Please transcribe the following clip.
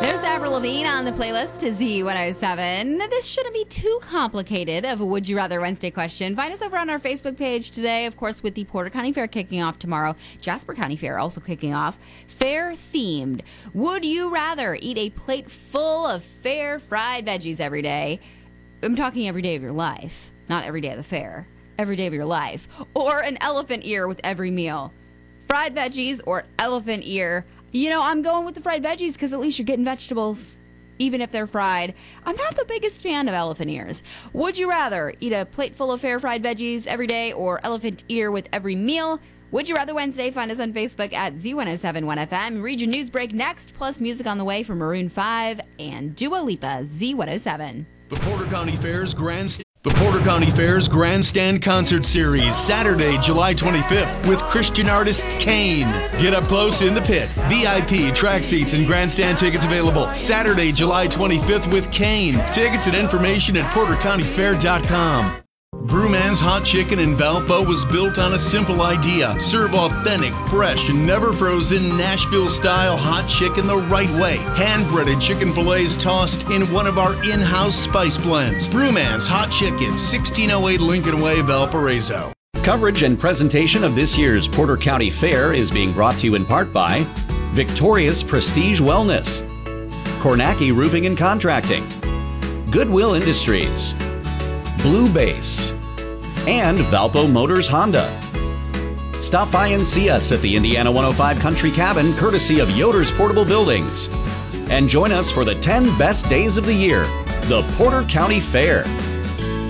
There's Avril Lavigne on the playlist to Z107. This shouldn't be too complicated of a Would You Rather Wednesday question. Find us over on our Facebook page today, of course, with the Porter County Fair kicking off tomorrow. Jasper County Fair also kicking off. Fair themed. Would you rather eat a plate full of fair fried veggies every day? I'm talking every day of your life, not every day of the fair. Every day of your life. Or an elephant ear with every meal. Fried veggies or elephant ear. You know, I'm going with the fried veggies because at least you're getting vegetables, even if they're fried. I'm not the biggest fan of elephant ears. Would you rather eat a plate full of fair fried veggies every day or elephant ear with every meal? Would You Rather Wednesday? Find us on Facebook at Z1071FM. Read your news break next, plus music on the way from Maroon 5 and Dua Lipa, Z107. The Porter County Fair's Grandstand Concert Series, Saturday, July 25th, with Christian artists Kane. Get up close in the pit. VIP, track seats, and grandstand tickets available. Saturday, July 25th with Kane. Tickets and information at portercountyfair.com. Brewman's Hot Chicken in Valpo was built on a simple idea. Serve authentic, fresh, and never frozen Nashville-style hot chicken the right way. Hand-breaded chicken fillets tossed in one of our in-house spice blends. Brewman's Hot Chicken, 1608 Lincoln Way, Valparaiso. Coverage and presentation of this year's Porter County Fair is being brought to you in part by Victorious Prestige Wellness, Kornacki Roofing and Contracting, Goodwill Industries, Blue Base, and Valpo Motors Honda. Stop by and see us at the Indiana 105 Country Cabin, courtesy of Yoder's Portable Buildings. And join us for the 10 best days of the year, the Porter County Fair.